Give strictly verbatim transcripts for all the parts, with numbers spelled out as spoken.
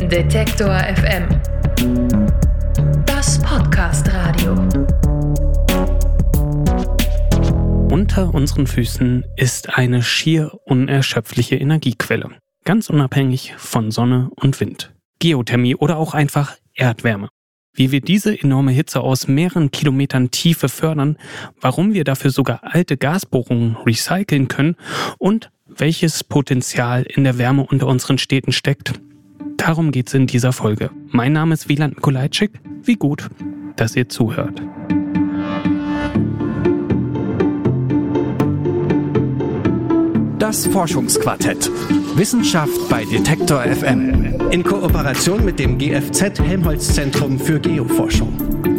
Detektor F M. Das Podcast-Radio. Unter unseren Füßen ist eine schier unerschöpfliche Energiequelle, ganz unabhängig von Sonne und Wind. Geothermie oder auch einfach Erdwärme. Wie wir diese enorme Hitze aus mehreren Kilometern Tiefe fördern, warum wir dafür sogar alte Gasbohrungen recyceln können und welches Potenzial in der Wärme unter unseren Städten steckt. Darum geht's in dieser Folge. Mein Name ist Wieland Mikolajczyk. Wie gut, dass ihr zuhört. Das Forschungsquartett. Wissenschaft bei Detektor F M. In Kooperation mit dem G F Z Helmholtz-Zentrum für Geoforschung.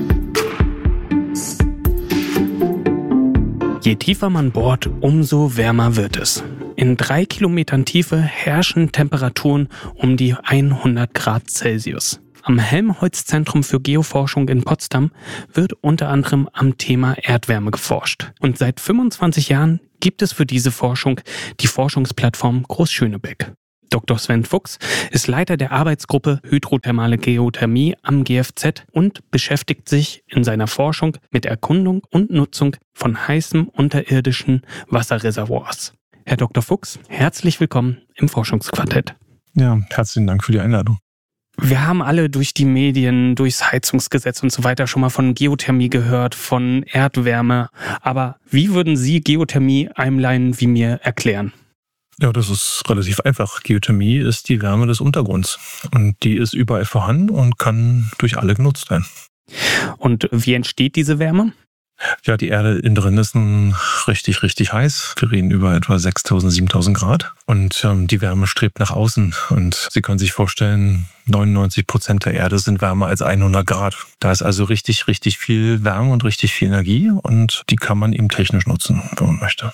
Je tiefer man bohrt, umso wärmer wird es. In drei Kilometern Tiefe herrschen Temperaturen um die hundert Grad Celsius. Am Helmholtz-Zentrum für Geoforschung in Potsdam wird unter anderem am Thema Erdwärme geforscht. Und seit fünfundzwanzig Jahren gibt es für diese Forschung die Forschungsplattform Großschönebeck. Doktor Sven Fuchs ist Leiter der Arbeitsgruppe Hydrothermale Geothermie am G F Z und beschäftigt sich in seiner Forschung mit Erkundung und Nutzung von heißen unterirdischen Wasserreservoirs. Herr Doktor Fuchs, herzlich willkommen im Forschungsquartett. Ja, herzlichen Dank für die Einladung. Wir haben alle durch die Medien, durchs Heizungsgesetz und so weiter schon mal von Geothermie gehört, von Erdwärme. Aber wie würden Sie Geothermie einem Laien wie mir erklären? Ja, das ist relativ einfach. Geothermie ist die Wärme des Untergrunds. Und die ist überall vorhanden und kann durch alle genutzt werden. Und wie entsteht diese Wärme? Ja, die Erde innen drin ist ein richtig, richtig heiß. Wir reden über etwa sechstausend, siebentausend Grad. Und ähm, die Wärme strebt nach außen. Und Sie können sich vorstellen, neunundneunzig Prozent der Erde sind wärmer als hundert Grad. Da ist also richtig, richtig viel Wärme und richtig viel Energie. Und die kann man eben technisch nutzen, wenn man möchte.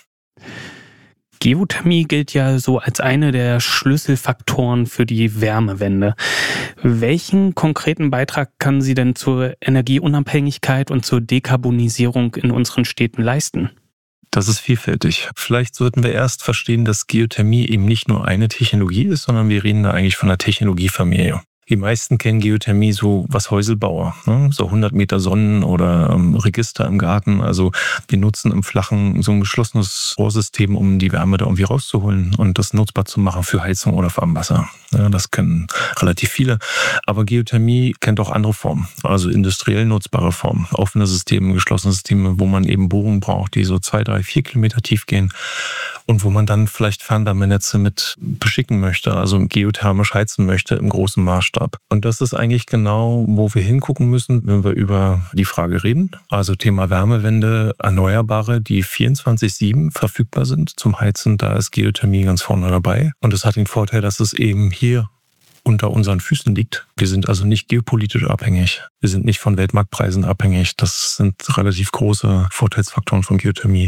Geothermie gilt ja so als eine der Schlüsselfaktoren für die Wärmewende. Welchen konkreten Beitrag kann sie denn zur Energieunabhängigkeit und zur Dekarbonisierung in unseren Städten leisten? Das ist vielfältig. Vielleicht sollten wir erst verstehen, dass Geothermie eben nicht nur eine Technologie ist, sondern wir reden da eigentlich von einer Technologiefamilie. Die meisten kennen Geothermie so was Häuselbauer, ne? So hundert Meter Sonnen- oder ähm, Register im Garten. Also wir nutzen im Flachen so ein geschlossenes Rohrsystem, um die Wärme da irgendwie rauszuholen und das nutzbar zu machen für Heizung oder für Abwasser. Ja, das kennen relativ viele. Aber Geothermie kennt auch andere Formen, also industriell nutzbare Formen. Offene Systeme, geschlossene Systeme, wo man eben Bohrungen braucht, die so zwei, drei, vier Kilometer tief gehen und wo man dann vielleicht Fernwärmenetze mit beschicken möchte, also geothermisch heizen möchte im großen Maßstab. Und das ist eigentlich genau, wo wir hingucken müssen, wenn wir über die Frage reden. Also Thema Wärmewende, Erneuerbare, die vierundzwanzig sieben verfügbar sind zum Heizen. Da ist Geothermie ganz vorne dabei. Und es hat den Vorteil, dass es eben hier unter unseren Füßen liegt. Wir sind also nicht geopolitisch abhängig. Wir sind nicht von Weltmarktpreisen abhängig. Das sind relativ große Vorteilsfaktoren von Geothermie.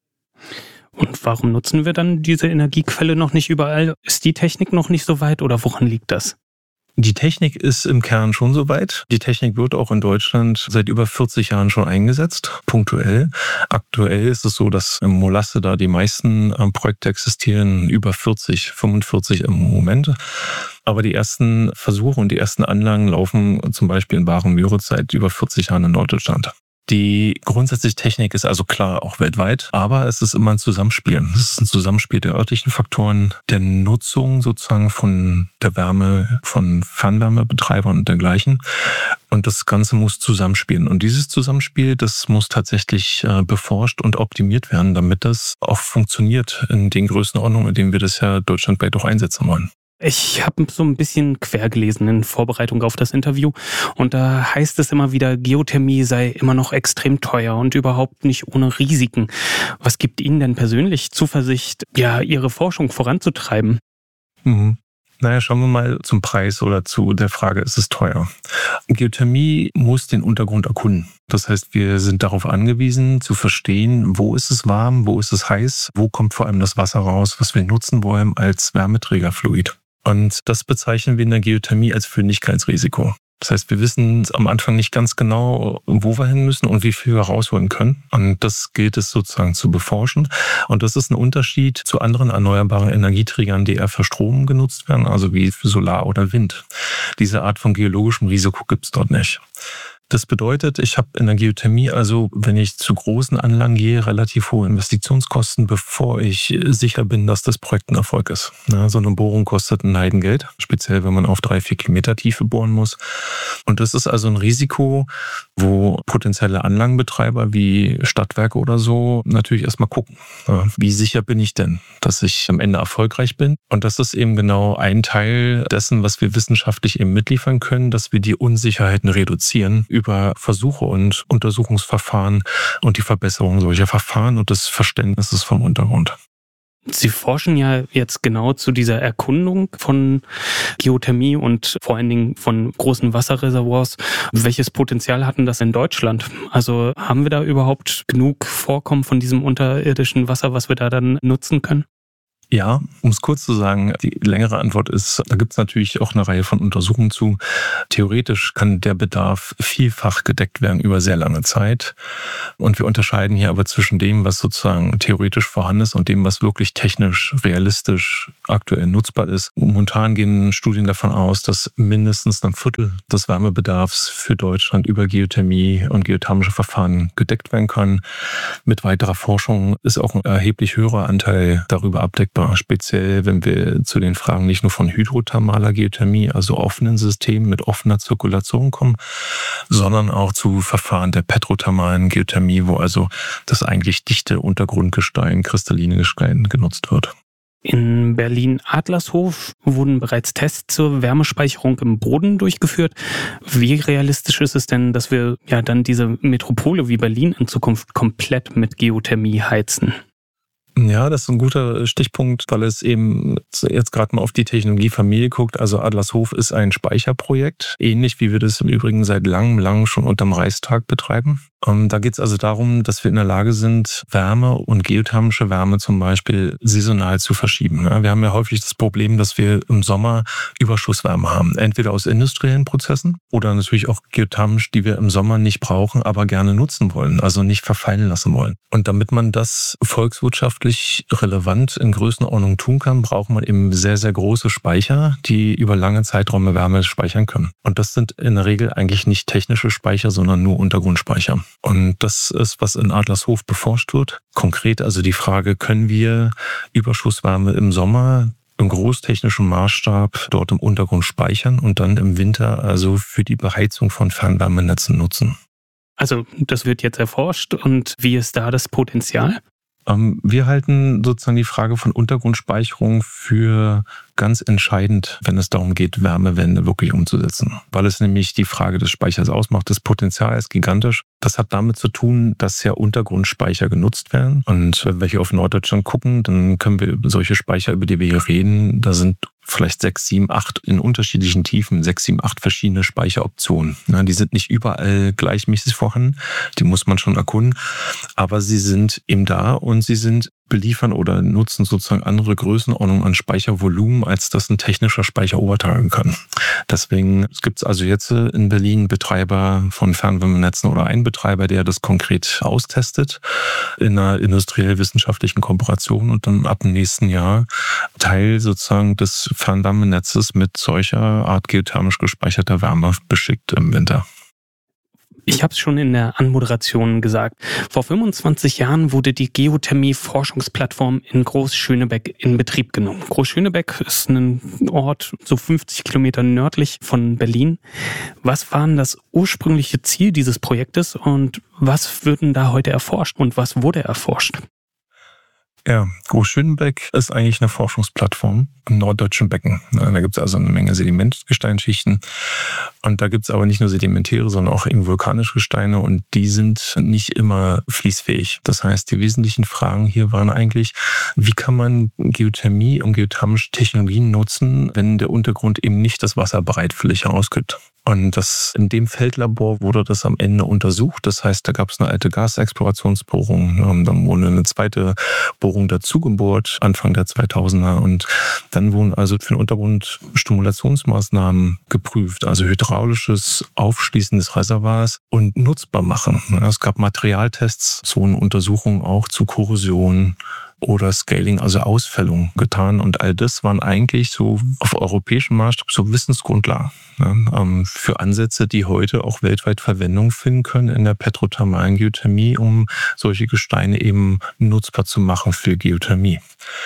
Und warum nutzen wir dann diese Energiequelle noch nicht überall? Ist die Technik noch nicht so weit oder woran liegt das? Die Technik ist im Kern schon soweit. Die Technik wird auch in Deutschland seit über vierzig Jahren schon eingesetzt, punktuell. Aktuell ist es so, dass im Molasse da die meisten Projekte existieren, über vierzig, fünfundvierzig im Moment. Aber die ersten Versuche und die ersten Anlagen laufen zum Beispiel in Baaren-Müritz seit über vierzig Jahren in Norddeutschland. Die grundsätzliche Technik ist also klar auch weltweit, aber es ist immer ein Zusammenspiel. Es ist ein Zusammenspiel der örtlichen Faktoren, der Nutzung sozusagen von der Wärme von Fernwärmebetreibern und dergleichen. Und das Ganze muss zusammenspielen. Und dieses Zusammenspiel, das muss tatsächlich äh, beforscht und optimiert werden, damit das auch funktioniert in den Größenordnungen, in denen wir das ja deutschlandweit auch einsetzen wollen. Ich habe so ein bisschen quer gelesen in Vorbereitung auf das Interview und da heißt es immer wieder, Geothermie sei immer noch extrem teuer und überhaupt nicht ohne Risiken. Was gibt Ihnen denn persönlich Zuversicht, ja, Ihre Forschung voranzutreiben? Mhm. Naja, schauen wir mal zum Preis oder zu der Frage, ist es teuer? Geothermie muss den Untergrund erkunden. Das heißt, wir sind darauf angewiesen, zu verstehen, wo ist es warm, wo ist es heiß, wo kommt vor allem das Wasser raus, was wir nutzen wollen als Wärmeträgerfluid. Und das bezeichnen wir in der Geothermie als Fündigkeitsrisiko. Das heißt, wir wissen am Anfang nicht ganz genau, wo wir hin müssen und wie viel wir rausholen können. Und das gilt es sozusagen zu beforschen. Und das ist ein Unterschied zu anderen erneuerbaren Energieträgern, die eher für Strom genutzt werden, also wie für Solar oder Wind. Diese Art von geologischem Risiko gibt es dort nicht. Das bedeutet, ich habe in der Geothermie, also wenn ich zu großen Anlagen gehe, relativ hohe Investitionskosten, bevor ich sicher bin, dass das Projekt ein Erfolg ist. Ja, so eine Bohrung kostet ein Heidengeld, speziell wenn man auf drei, vier Kilometer Tiefe bohren muss. Und das ist also ein Risiko, wo potenzielle Anlagenbetreiber wie Stadtwerke oder so natürlich erstmal gucken, ja, wie sicher bin ich denn, dass ich am Ende erfolgreich bin. Und das ist eben genau ein Teil dessen, was wir wissenschaftlich eben mitliefern können, dass wir die Unsicherheiten reduzieren über Versuche und Untersuchungsverfahren und die Verbesserung solcher Verfahren und des Verständnisses vom Untergrund. Sie forschen ja jetzt genau zu dieser Erkundung von Geothermie und vor allen Dingen von großen Wasserreservoirs. Welches Potenzial hatten das in Deutschland? Also haben wir da überhaupt genug Vorkommen von diesem unterirdischen Wasser, was wir da dann nutzen können? Ja, um es kurz zu sagen, die längere Antwort ist, da gibt es natürlich auch eine Reihe von Untersuchungen zu. Theoretisch kann der Bedarf vielfach gedeckt werden über sehr lange Zeit. Und wir unterscheiden hier aber zwischen dem, was sozusagen theoretisch vorhanden ist und dem, was wirklich technisch, realistisch, aktuell nutzbar ist. Momentan gehen Studien davon aus, dass mindestens ein Viertel des Wärmebedarfs für Deutschland über Geothermie und geothermische Verfahren gedeckt werden kann. Mit weiterer Forschung ist auch ein erheblich höherer Anteil darüber abdeckbar. Speziell, wenn wir zu den Fragen nicht nur von hydrothermaler Geothermie, also offenen Systemen mit offener Zirkulation kommen, sondern auch zu Verfahren der petrothermalen Geothermie, wo also das eigentlich dichte Untergrundgestein, kristalline Gestein genutzt wird. In Berlin-Adlershof wurden bereits Tests zur Wärmespeicherung im Boden durchgeführt. Wie realistisch ist es denn, dass wir ja dann diese Metropole wie Berlin in Zukunft komplett mit Geothermie heizen? Ja, das ist ein guter Stichpunkt, weil es eben jetzt gerade mal auf die Technologiefamilie guckt. Also Adlershof ist ein Speicherprojekt, ähnlich wie wir das im Übrigen seit langem, langem schon unterm Reichstag betreiben. Da geht es also darum, dass wir in der Lage sind, Wärme und geothermische Wärme zum Beispiel saisonal zu verschieben. Wir haben ja häufig das Problem, dass wir im Sommer Überschusswärme haben. Entweder aus industriellen Prozessen oder natürlich auch geothermisch, die wir im Sommer nicht brauchen, aber gerne nutzen wollen, also nicht verfallen lassen wollen. Und damit man das volkswirtschaftlich relevant in Größenordnung tun kann, braucht man eben sehr, sehr große Speicher, die über lange Zeiträume Wärme speichern können. Und das sind in der Regel eigentlich nicht technische Speicher, sondern nur Untergrundspeicher. Und das ist, was in Adlershof beforscht wird. Konkret also die Frage, können wir Überschusswärme im Sommer im großtechnischen Maßstab dort im Untergrund speichern und dann im Winter also für die Beheizung von Fernwärmenetzen nutzen? Also das wird jetzt erforscht und wie ist da das Potenzial? Wir halten sozusagen die Frage von Untergrundspeicherung für ganz entscheidend, wenn es darum geht, Wärmewende wirklich umzusetzen. Weil es nämlich die Frage des Speichers ausmacht. Das Potenzial ist gigantisch. Das hat damit zu tun, dass ja Untergrundspeicher genutzt werden. Und wenn wir hier auf Norddeutschland gucken, dann können wir solche Speicher, über die wir hier reden, da sind vielleicht sechs, sieben, acht in unterschiedlichen Tiefen, sechs, sieben, acht verschiedene Speicheroptionen. Ja, die sind nicht überall gleichmäßig vorhanden, die muss man schon erkunden, aber sie sind eben da und sie sind beliefern oder nutzen sozusagen andere Größenordnungen an Speichervolumen, als das ein technischer Speicher übertragen kann. Deswegen gibt es also jetzt in Berlin Betreiber von Fernwärmenetzen oder einen Betreiber, der das konkret austestet in einer industriell-wissenschaftlichen Kooperation und dann ab dem nächsten Jahr Teil sozusagen des Fernwärmenetzes mit solcher Art geothermisch gespeicherter Wärme beschickt im Winter. Ich habe es schon in der Anmoderation gesagt. Vor fünfundzwanzig Jahren wurde die Geothermie-Forschungsplattform in Großschönebeck in Betrieb genommen. Großschönebeck ist ein Ort so fünfzig Kilometer nördlich von Berlin. Was war denn das ursprüngliche Ziel dieses Projektes und was wird denn da heute erforscht und was wurde erforscht? Ja, Großschönebeck ist eigentlich eine Forschungsplattform im norddeutschen Becken. Da gibt es also eine Menge Sedimentgesteinsschichten. Und da gibt es aber nicht nur sedimentäre, sondern auch eben vulkanische Gesteine und die sind nicht immer fließfähig. Das heißt, die wesentlichen Fragen hier waren eigentlich, wie kann man Geothermie und geothermische Technologien nutzen, wenn der Untergrund eben nicht das Wasser bereitwillig herausgibt. Und das, in dem Feldlabor wurde das am Ende untersucht. Das heißt, da gab es eine alte Gasexplorationsbohrung. Dann wurde eine zweite Bohrung dazu gebohrt, Anfang der zweitausender. Und dann wurden also für den Untergrund Stimulationsmaßnahmen geprüft, also Hydraulik. hydraulisches Aufschließen des Reservoirs und nutzbar machen. Es gab Materialtests, so eine Untersuchung auch zu Korrosion oder Scaling, also Ausfällung getan. Und all das waren eigentlich so auf europäischem Maßstab so Wissensgrundlagen, ne, für Ansätze, die heute auch weltweit Verwendung finden können in der petrothermalen Geothermie, um solche Gesteine eben nutzbar zu machen für Geothermie.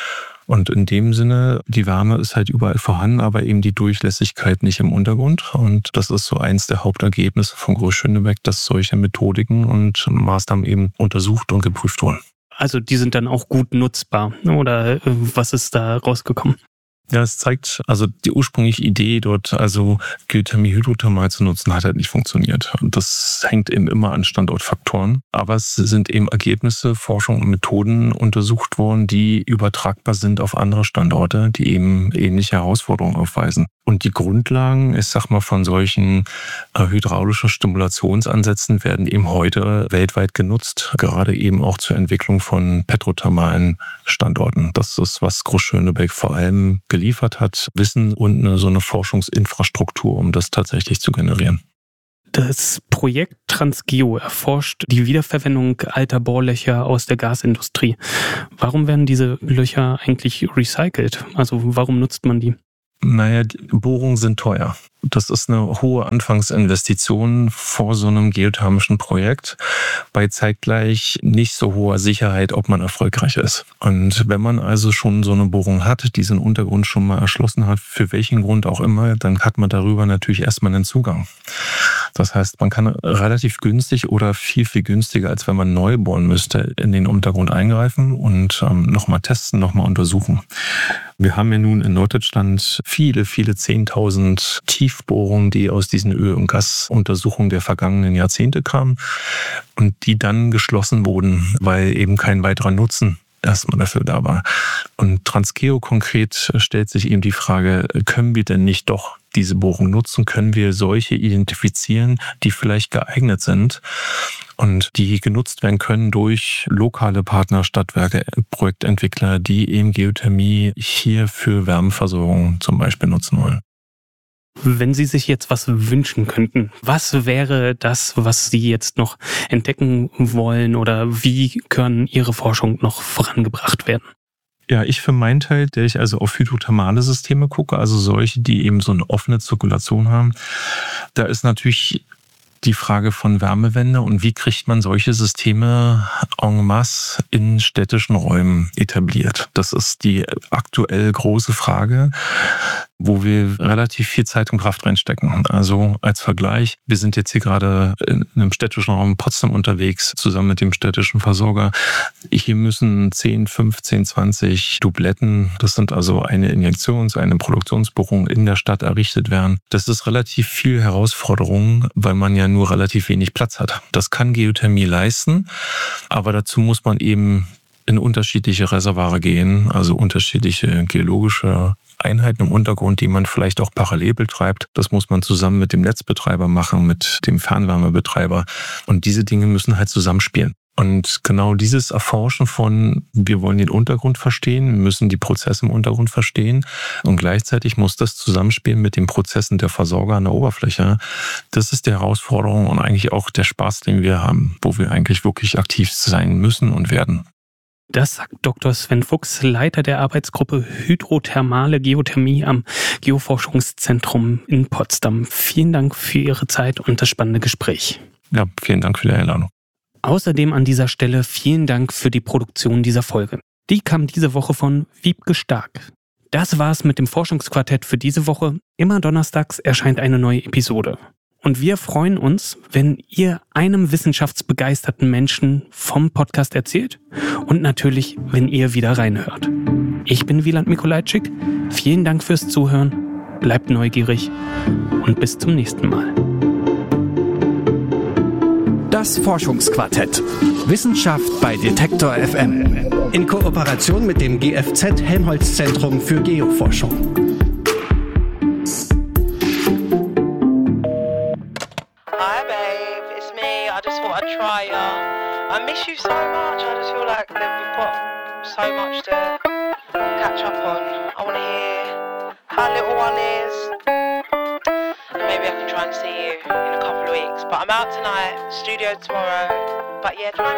Und in dem Sinne, die Wärme ist halt überall vorhanden, aber eben die Durchlässigkeit nicht im Untergrund. Und das ist so eins der Hauptergebnisse von Groß-Schönebeck, dass solche Methodiken und Maßnahmen eben untersucht und geprüft wurden. Also die sind dann auch gut nutzbar, oder was ist da rausgekommen? Ja, es zeigt, also die ursprüngliche Idee dort, also Geothermie hydrothermal zu nutzen, hat halt nicht funktioniert. Und das hängt eben immer an Standortfaktoren. Aber es sind eben Ergebnisse, Forschung und Methoden untersucht worden, die übertragbar sind auf andere Standorte, die eben ähnliche Herausforderungen aufweisen. Und die Grundlagen, ich sag mal, von solchen äh, hydraulischen Stimulationsansätzen werden eben heute weltweit genutzt, gerade eben auch zur Entwicklung von petrothermalen Standorten. Das ist, was Groß-Schönebeck vor allem geliefert hat, Wissen und eine, so eine Forschungsinfrastruktur, um das tatsächlich zu generieren. Das Projekt Transgeo erforscht die Wiederverwendung alter Bohrlöcher aus der Gasindustrie. Warum werden diese Löcher eigentlich recycelt? Also warum nutzt man die? Naja, Bohrungen sind teuer. Das ist eine hohe Anfangsinvestition vor so einem geothermischen Projekt bei zeitgleich nicht so hoher Sicherheit, ob man erfolgreich ist. Und wenn man also schon so eine Bohrung hat, diesen Untergrund schon mal erschlossen hat, für welchen Grund auch immer, dann hat man darüber natürlich erstmal einen Zugang. Das heißt, man kann relativ günstig oder viel, viel günstiger, als wenn man neu bohren müsste, in den Untergrund eingreifen und ähm, nochmal testen, nochmal untersuchen. Wir haben ja nun in Norddeutschland viele, viele Zehntausend Tiefbohrungen, die aus diesen Öl- und Gasuntersuchungen der vergangenen Jahrzehnte kamen und die dann geschlossen wurden, weil eben kein weiterer Nutzen erstmal dafür da war. Und Transgeo konkret stellt sich eben die Frage, können wir denn nicht doch diese Bohrung nutzen? Können wir solche identifizieren, die vielleicht geeignet sind und die genutzt werden können durch lokale Partner, Stadtwerke, Projektentwickler, die eben Geothermie hier für Wärmeversorgung zum Beispiel nutzen wollen? Wenn Sie sich jetzt was wünschen könnten, was wäre das, was Sie jetzt noch entdecken wollen, oder wie kann Ihre Forschung noch vorangebracht werden? Ja, ich für meinen Teil, der ich also auf hydrothermale Systeme gucke, also solche, die eben so eine offene Zirkulation haben, da ist natürlich die Frage von Wärmewende und wie kriegt man solche Systeme en masse in städtischen Räumen etabliert. Das ist die aktuell große Frage, wo wir relativ viel Zeit und Kraft reinstecken. Also als Vergleich, wir sind jetzt hier gerade in einem städtischen Raum Potsdam unterwegs, zusammen mit dem städtischen Versorger. Hier müssen zehn, fünfzehn, zwanzig Dubletten, das sind also eine Injektions-, eine Produktionsbohrung in der Stadt errichtet werden. Das ist relativ viel Herausforderung, weil man ja nur relativ wenig Platz hat. Das kann Geothermie leisten, aber dazu muss man eben in unterschiedliche Reservoire gehen, also unterschiedliche geologische Einheiten im Untergrund, die man vielleicht auch parallel betreibt. Das muss man zusammen mit dem Netzbetreiber machen, mit dem Fernwärmebetreiber. Und diese Dinge müssen halt zusammenspielen. Und genau dieses Erforschen von, wir wollen den Untergrund verstehen, wir müssen die Prozesse im Untergrund verstehen und gleichzeitig muss das zusammenspielen mit den Prozessen der Versorger an der Oberfläche. Das ist die Herausforderung und eigentlich auch der Spaß, den wir haben, wo wir eigentlich wirklich aktiv sein müssen und werden. Das sagt Doktor Sven Fuchs, Leiter der Arbeitsgruppe Hydrothermale Geothermie am Geoforschungszentrum in Potsdam. Vielen Dank für Ihre Zeit und das spannende Gespräch. Ja, vielen Dank für die Einladung. Außerdem an dieser Stelle vielen Dank für die Produktion dieser Folge. Die kam diese Woche von Wiebke Stark. Das war's mit dem Forschungsquartett für diese Woche. Immer donnerstags erscheint eine neue Episode. Und wir freuen uns, wenn ihr einem wissenschaftsbegeisterten Menschen vom Podcast erzählt und natürlich, wenn ihr wieder reinhört. Ich bin Wieland Mikolajczyk. Vielen Dank fürs Zuhören. Bleibt neugierig und bis zum nächsten Mal. Das Forschungsquartett. Wissenschaft bei Detektor F M. In Kooperation mit dem G F Z Helmholtz Zentrum für Geoforschung. Hi babe, it's me. I just thought I'd try ya. I miss you so much. I just feel like that we've got so much to catch up on. I want to hear how little one is. Maybe maybe I can try and see you in a couple of weeks. But I'm out tonight, studio tomorrow. But yeah, try and